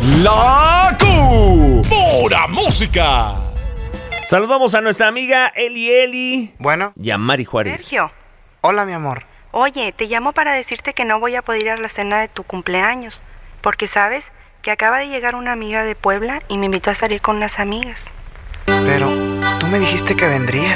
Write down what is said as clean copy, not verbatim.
La Pura Música. Saludamos a nuestra amiga Eli. Bueno. Y a Mari Juárez. Sergio. Hola, mi amor. Oye, te llamo para decirte que no voy a poder ir a la cena de tu cumpleaños. Porque sabes que acaba de llegar una amiga de Puebla y me invitó a salir con unas amigas. Pero tú me dijiste que vendrías.